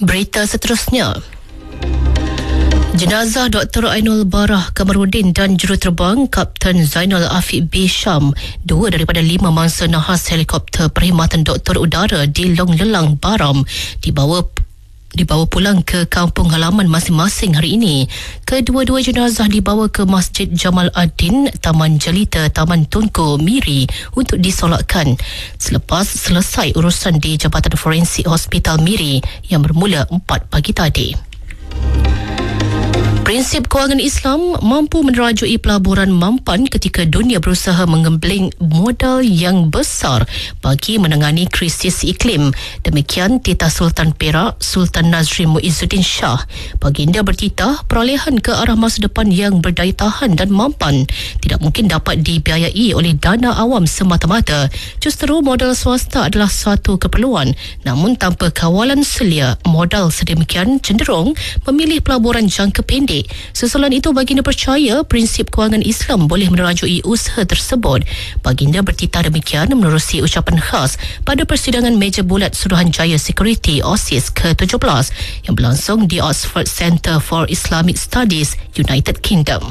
Berita seterusnya. Jenazah Dr. Ainul Barah Kamarudin dan juruterbang Kapten Zainal Afiq B. Syam, 2 daripada 5 mangsa nahas helikopter Perkhidmatan Doktor Udara di Long Lelang, Baram, dibawa pulang ke kampung halaman masing-masing hari ini. Kedua-dua jenazah dibawa ke Masjid Jamal Ad-Din, Taman Jelita, Taman Tunku, Miri untuk disolatkan selepas selesai urusan di Jabatan Forensik Hospital Miri yang bermula 4 pagi tadi. Prinsip kewangan Islam mampu menerajui pelaburan mampan ketika dunia berusaha menggembling modal yang besar bagi menangani krisis iklim. Demikian Titah Sultan Perak, Sultan Nazrin Muizzuddin Shah. Baginda bertitah perolehan ke arah masa depan yang berdaya tahan dan mampan tidak mungkin dapat dibiayai oleh dana awam semata-mata. Justru modal swasta adalah suatu keperluan, namun tanpa kawalan selia, modal sedemikian cenderung memilih pelaburan jangka pendek. Susulan itu, baginda percaya prinsip kewangan Islam boleh menerajui usaha tersebut. Baginda bertitah demikian menerusi ucapan khas pada persidangan meja bulat Suruhanjaya Security OSIS ke-17 yang berlangsung di Oxford Centre for Islamic Studies, United Kingdom.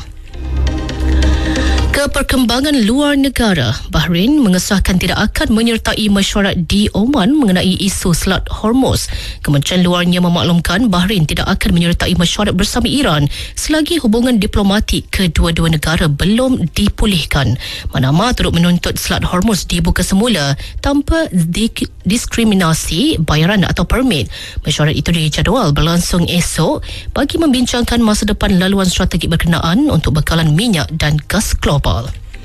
Perkembangan luar negara, Bahrain mengesahkan tidak akan menyertai mesyuarat di Oman mengenai isu Selat Hormuz. Kementerian Luarnya memaklumkan Bahrain tidak akan menyertai mesyuarat bersama Iran selagi hubungan diplomatik kedua-dua negara belum dipulihkan. Manama turut menuntut Selat Hormuz dibuka semula tanpa diskriminasi bayaran atau permit. Mesyuarat itu dijadual berlangsung esok bagi membincangkan masa depan laluan strategi berkenaan untuk bekalan minyak dan gas global.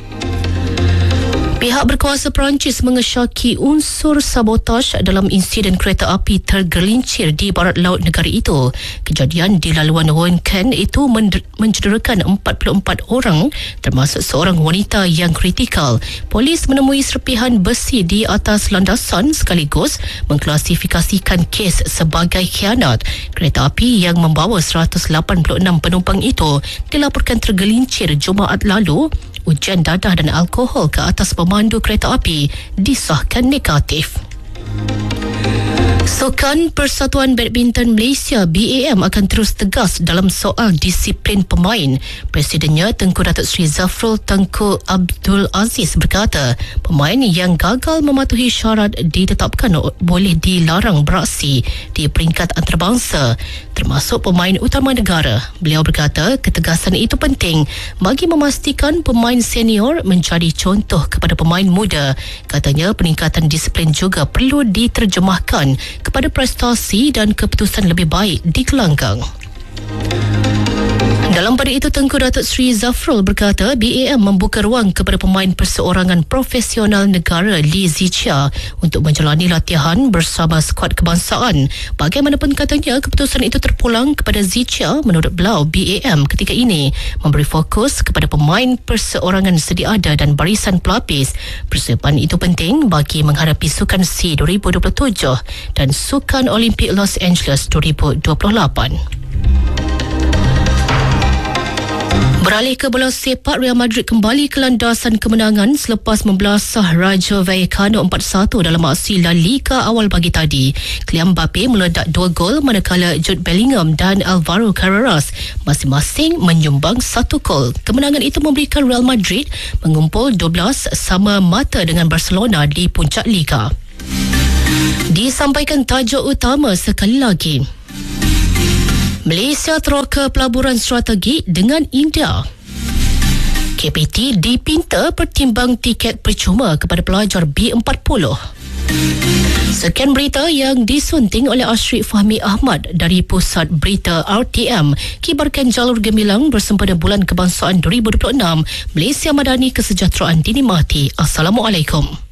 Pihak berkuasa Perancis mengesyaki unsur sabotaj dalam insiden kereta api tergelincir di barat laut negara itu. Kejadian di laluan Wonkan itu mencederakan 44 orang termasuk seorang wanita yang kritikal. Polis menemui serpihan besi di atas landasan sekaligus mengklasifikasikan kes sebagai khianat. Kereta api yang membawa 186 penumpang itu dilaporkan tergelincir Jumaat lalu. Ujian dadah dan alkohol ke atas pemandu kereta api disahkan negatif. Sukan Persatuan Badminton Malaysia BAM akan terus tegas dalam soal disiplin pemain. Presidennya Tengku Datuk Seri Zafrul Tengku Abdul Aziz berkata, pemain yang gagal mematuhi syarat ditetapkan boleh dilarang beraksi di peringkat antarabangsa, termasuk pemain utama negara. Beliau berkata ketegasan itu penting bagi memastikan pemain senior menjadi contoh kepada pemain muda. Katanya peningkatan disiplin juga perlu diterjemahkan kepada prestasi dan keputusan lebih baik di gelanggang. Dalam pada itu, Tengku Datuk Seri Zafrul berkata BAM membuka ruang kepada pemain perseorangan profesional negara Lee Zichia untuk menjalani latihan bersama skuad kebangsaan. Bagaimanapun katanya, keputusan itu terpulang kepada Zichia. Menurut beliau, BAM ketika ini memberi fokus kepada pemain perseorangan sedia ada dan barisan pelapis. Persiapan itu penting bagi menghadapi Sukan SEA 2027 dan Sukan Olimpik Los Angeles 2028. Beralih ke bola sepak, Real Madrid kembali ke landasan kemenangan selepas membelasah Rayo Vallecano 4-1 dalam aksi La Liga awal pagi tadi. Kylian Mbappe meledak 2 gol manakala Jude Bellingham dan Alvaro Carreras masing-masing menyumbang 1 gol. Kemenangan itu memberikan Real Madrid mengumpul 12 sama mata dengan Barcelona di puncak Liga. Disampaikan tajuk utama sekali lagi. Malaysia teroka pelaburan strategi dengan India. KPT dipinta pertimbang tiket percuma kepada pelajar B40. Sekian berita yang disunting oleh Ashrik Fahmi Ahmad dari Pusat Berita RTM. Kibarkan jalur gemilang bersempena Bulan Kebangsaan 2026. Malaysia Madani Kesejahteraan dinikmati. Assalamualaikum.